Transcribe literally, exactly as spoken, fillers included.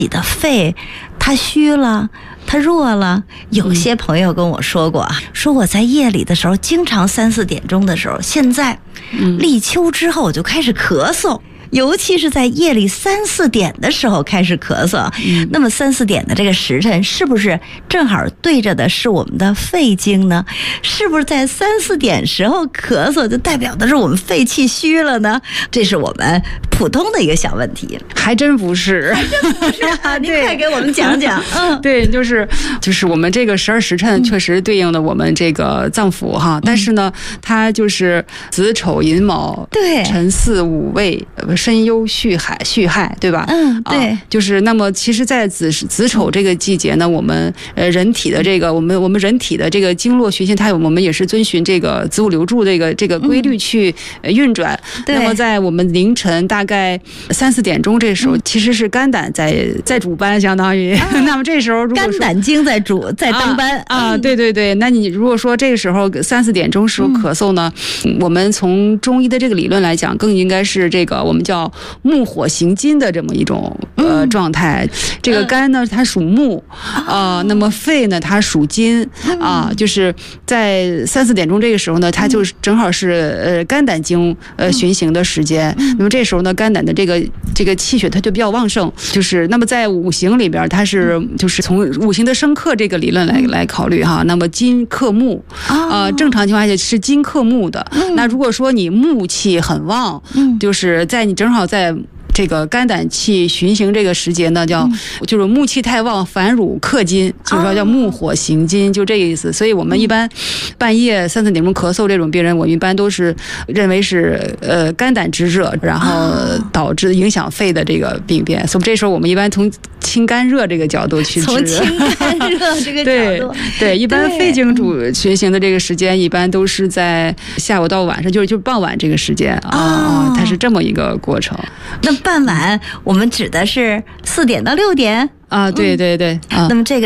己的肺它虚了，它弱了。有些朋友跟我说过啊，嗯、说我在夜里的时候经常三四点钟的时候，现在立秋之后我就开始咳嗽。尤其是在夜里三四点的时候开始咳嗽，嗯、那么三四点的这个时辰是不是正好对着的是我们的肺经呢？是不是在三四点时候咳嗽就代表的是我们肺气虚了呢？这是我们普通的一个小问题。 还真不是， 还真不是啊！您快给我们讲讲。 嗯，对，就是就是我们这个十二时辰确实对应的我们这个脏腑哈，嗯、但是呢，它就是子丑寅卯， 对， 辰巳午未。申酉戌亥，戌亥对吧？ 嗯，对、 啊，就是那么，其实，在子子丑这个季节呢，我们呃人体的这个，我们我们人体的这个经络循行，它我们也是遵循这个子午流注这个这个规律去运转。嗯、那么，在我们凌晨大概三四点钟这时候，嗯、其实是肝胆在在主班，相当于。啊、那么这时候，如果肝胆经在主在当班啊，啊对对对。那你如果说这个时候三四点钟时候咳嗽呢，嗯、我们从中医的这个理论来讲，更应该是这个我们叫叫木火行金的这么一种呃状态。这个肝呢，它属木啊、呃，那么肺呢，它属金啊、呃，就是在三四点钟这个时候呢，它就正好是呃肝胆经呃循行的时间。那么这时候呢，肝胆的这个这个气血它就比较旺盛。就是那么在五行里边，它是就是从五行的生克这个理论来来考虑哈。那么金克木啊、呃，正常情况下是金克木的。那如果说你木气很旺，就是在你正好在这个肝胆气循行这个时节呢，叫就是木气太旺，反乳克金，就是说叫木火行金，就这个意思。所以我们一般半夜三四点钟咳嗽这种病人，我一般都是认为是呃肝胆之热，然后导致影响肺的这个病变。所以这时候我们一般从清肝热这个角度去治。 从清肝热这个角度， 对对，一般肺经主循行的这个时间，一般都是在下午到晚上，就是就是傍晚这个时间啊、哦，它是这么一个过程。 那傍晚我们指的是四点到六点啊，对对对、嗯、 啊。那么这个